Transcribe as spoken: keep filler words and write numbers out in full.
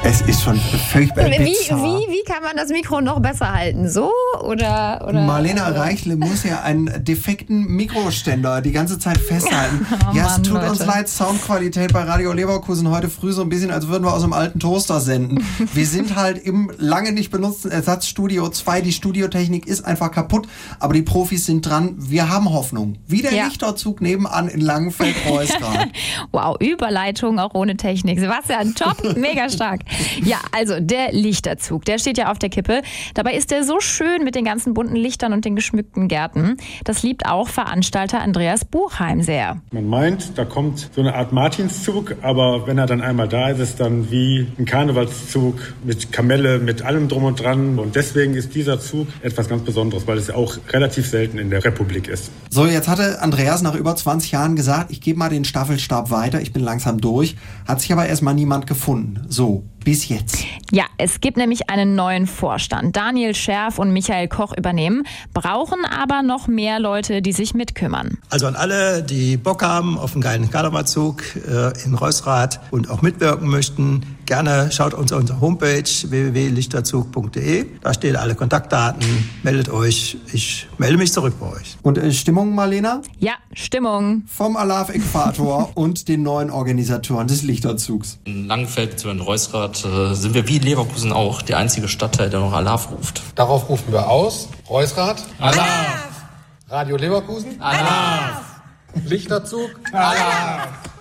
Es ist schon furchtbar Wie, bizarr. wie, wie kann man das Mikro noch besser halten? So oder? oder Marlena oder? Reichle muss ja einen defekten Mikroständer die ganze Zeit festhalten. Oh ja, Mann, es tut Leute. uns leid, Soundqualität bei Radio Leverkusen heute früh so ein bisschen, als würden wir aus einem alten Toaster senden. Wir sind halt im lange nicht benutzten Ersatzstudio zwei. Die Studiotechnik ist einfach kaputt, aber die Profis sind dran. Wir haben Hoffnung. Wie der Ja. Lichterzug nebenan in Langenfeld-Reusgrad. Wow, Überleitung auch ohne Technik. Sebastian, top, mega stark. Ja, also der Lichterzug, der steht ja auf der Kippe. Dabei ist der so schön mit den ganzen bunten Lichtern und den geschmückten Gärten. Das liebt auch Veranstalter Andreas Buchheim sehr. Man meint, da kommt so eine Art Martinszug, aber wenn er dann einmal da ist, ist es dann wie ein Karnevalszug mit Kamelle, mit allem drum und dran. Und deswegen ist dieser Zug etwas ganz Besonderes, weil es ja auch relativ selten in der Republik ist. So, jetzt hatte Andreas nach über zwanzig Jahren gesagt, ich gebe mal den Staffelstab weiter, ich bin langsam durch. Hat sich aber erstmal niemand gefunden. So, bis jetzt. Ja, es gibt nämlich einen neuen Vorstand. Daniel Scherf und Michael Koch übernehmen, brauchen aber noch mehr Leute, die sich mitkümmern. Also an alle, die Bock haben auf einen geilen Karnevalszug äh, in Reusrad und auch mitwirken möchten, gerne schaut uns auf unsere Homepage w w w punkt lichterzug punkt d e. Da stehen alle Kontaktdaten. Meldet euch. Ich melde mich zurück bei euch. Und äh, Stimmung, Marlena? Ja, Stimmung. Vom Alarv-Äquator und den neuen Organisatoren des Lichterzugs. In Langenfeld zu in Reusrad äh, sind wir wie Leverkusen auch der einzige Stadtteil, der noch Alarv ruft. Darauf rufen wir aus. Reusrad. Alarv! Radio Leverkusen. Alarv! Lichterzug. Alarv!